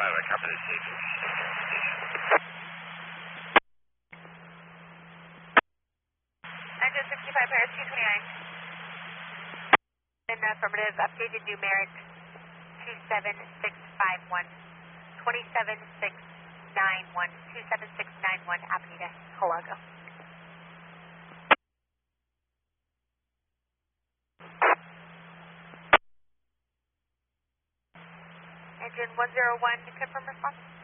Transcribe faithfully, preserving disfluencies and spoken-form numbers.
five, I copy the station. Engine sixty-five, Paris two twenty-nine. And affirmative, updated numeric two seven six five one. twenty-seven six nine one. two seven six nine one, Avenida, Halago. Engine one zero one, confirm response.